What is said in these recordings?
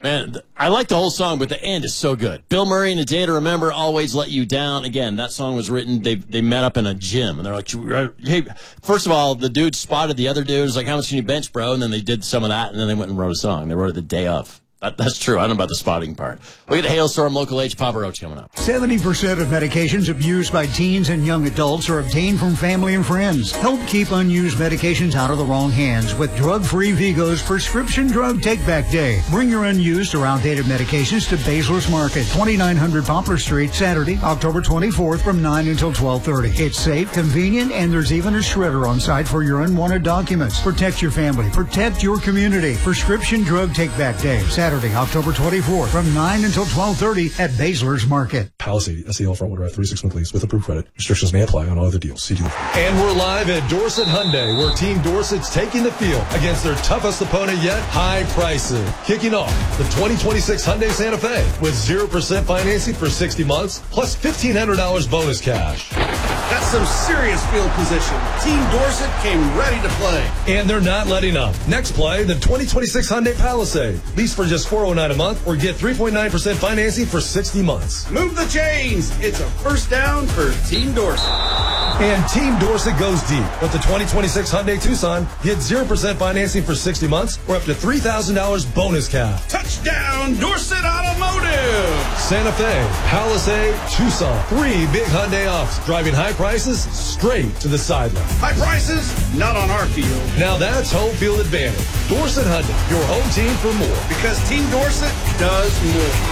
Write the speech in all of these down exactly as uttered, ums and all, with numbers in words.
Man, I like the whole song, but the end is so good. Bill Murray and A Day to Remember, Always Let You Down. Again, that song was written, they they met up in a gym, and they're like, hey, first of all, the dude spotted the other dude, was like, how much can you bench, bro? And then they did some of that, and then they went and wrote a song. They wrote it the day of. That, that's true. I don't know about the spotting part. Look at the hailstorm, local H, Papa Roach coming up. seventy percent of medications abused by teens and young adults are obtained from family and friends. Help keep unused medications out of the wrong hands with Drug-Free Vigo's Prescription Drug Take-Back Day. Bring your unused or outdated medications to Baszler's Market, twenty-nine hundred Poplar Street, Saturday, October twenty-fourth from nine until twelve thirty. It's safe, convenient, and there's even a shredder on site for your unwanted documents. Protect your family. Protect your community. Prescription Drug Take-Back Day, Saturday. October twenty-fourth from nine until twelve thirty at Baszler's Market. Palisade, S E L front-wheel drive, thirty-six month lease with approved credit. Restrictions may apply on all other deals. See dealer. And we're live at Dorset Hyundai, where Team Dorset's taking the field against their toughest opponent yet, high prices. Kicking off the twenty twenty-six Hyundai Santa Fe with zero percent financing for sixty months, plus fifteen hundred dollars bonus cash. That's some serious field position. Team Dorset came ready to play. And they're not letting up. Next play, the twenty twenty-six Hyundai Palisade. Lease for just four hundred nine dollars a month or get three point nine percent financing for sixty months. Move the chains. It's a first down for Team Dorset. And Team Dorset goes deep. With the twenty twenty-six Hyundai Tucson, get zero percent financing for sixty months or up to three thousand dollars bonus cash. Touchdown, Dorset Automotive. Santa Fe, Palisade, Tucson. Three big Hyundai offs, driving high prices straight to the sideline. High prices, not on our field. Now that's home field advantage. Dorset Hyundai, your home team for more. Because Team Dorset does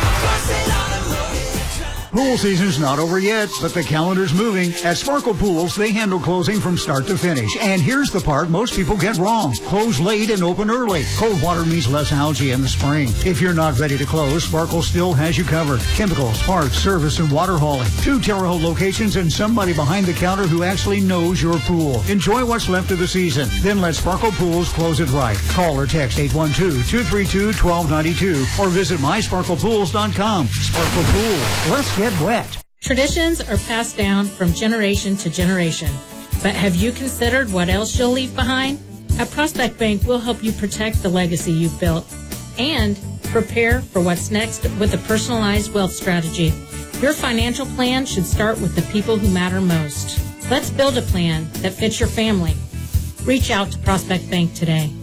more. Pool season's not over yet, but the calendar's moving. At Sparkle Pools, they handle closing from start to finish. And here's the part most people get wrong. Close late and open early. Cold water means less algae in the spring. If you're not ready to close, Sparkle still has you covered. Chemicals, parts, service, and water hauling. Two Terre Haute locations and somebody behind the counter who actually knows your pool. Enjoy what's left of the season. Then let Sparkle Pools close it right. Call or text eight one two, two three two, one two nine two or visit my sparkle pools dot com. Sparkle Pools. Let's get wet. Traditions are passed down from generation to generation. But have you considered what else you'll leave behind? At Prospect Bank, we'll help you protect the legacy you've built and prepare for what's next with a personalized wealth strategy. Your financial plan should start with the people who matter most. Let's build a plan that fits your family. Reach out to Prospect Bank today.